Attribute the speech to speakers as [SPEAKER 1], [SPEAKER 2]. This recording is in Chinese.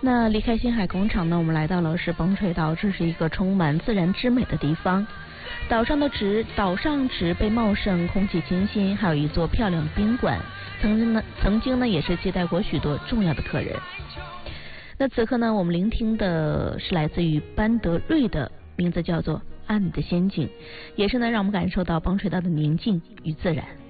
[SPEAKER 1] 那离开星海广场呢，我们来到了是崩锤岛，这是一个充满自然之美的地方。岛上植被茂盛，空气清新，还有一座漂亮的宾馆，曾经呢也是接待过许多重要的客人。那此刻呢，我们聆听的是来自于班德瑞的，名字叫做《爱你的仙境》，也是呢让我们感受到崩锤岛的宁静与自然。